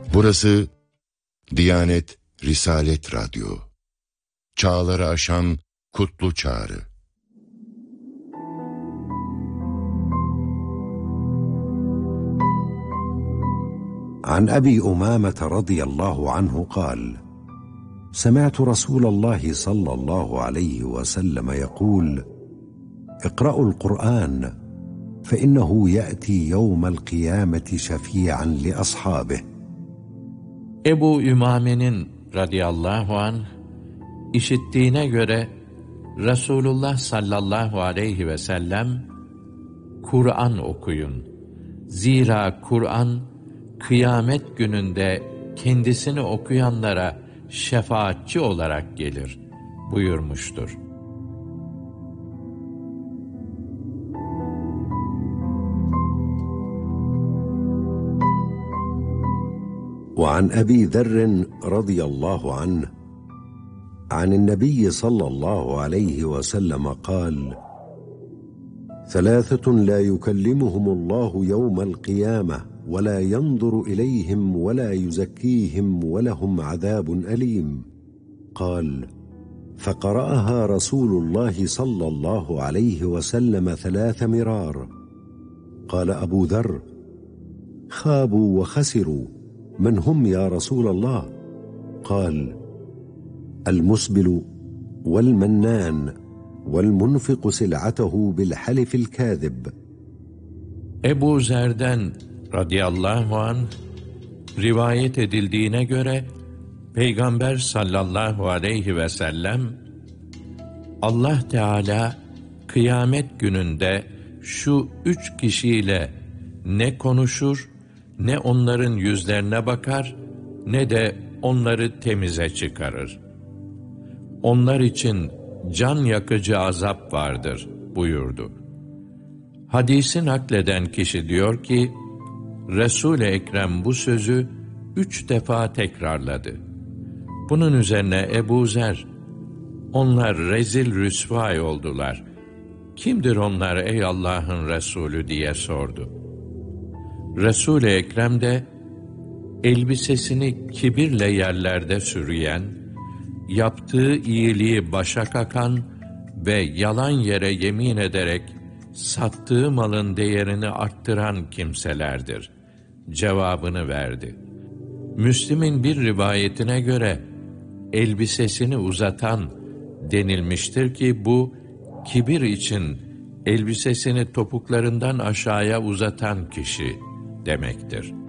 Burası Diyanet Risalet Radyo. Çağları aşan kutlu çağrı. عن أبي أمامة رضي الله عنه قال: سمعت رسول الله صلى الله عليه وسلم يقول: اقرأوا القرآن فإنه يأتي يوم القيامة شفيعا لأصحابه. Ebu Ümame'nin radıyallahu anh işittiğine göre Resulullah sallallahu aleyhi ve sellem Kur'an okuyun. Zira Kur'an kıyamet gününde kendisini okuyanlara şefaatçi olarak gelir buyurmuştur. وعن أبي ذر رضي الله عنه عن النبي صلى الله عليه وسلم قال: ثلاثة لا يكلمهم الله يوم القيامة ولا ينظر إليهم ولا يزكيهم ولهم عذاب أليم. قال: فقرأها رسول الله صلى الله عليه وسلم 3 مرار. قال أبو ذر: خابوا وخسروا، من هم يا رسول الله؟ قال: المسبل والمنان والمنفق سلعته بالحلف الكاذب. Ebu Zer'den radıyallahu anh rivayet edildiğine göre Peygamber sallallahu aleyhi ve sellem Allah Teala kıyamet gününde şu 3 kişiyle ne konuşur, ne onların yüzlerine bakar, ne de onları temize çıkarır. Onlar için can yakıcı azap vardır buyurdu. Hadisi nakleden kişi diyor ki, Resul-i Ekrem bu sözü 3 defa tekrarladı. Bunun üzerine Ebu Zer, onlar rezil rüsvay oldular. Kimdir onlar ey Allah'ın Resulü diye sordu. Resul-i Ekrem de, elbisesini kibirle yerlerde sürüyen, yaptığı iyiliği başa kakan ve yalan yere yemin ederek sattığı malın değerini arttıran kimselerdir cevabını verdi. Müslim'in bir rivayetine göre elbisesini uzatan denilmiştir ki bu kibir için elbisesini topuklarından aşağıya uzatan kişi demektir.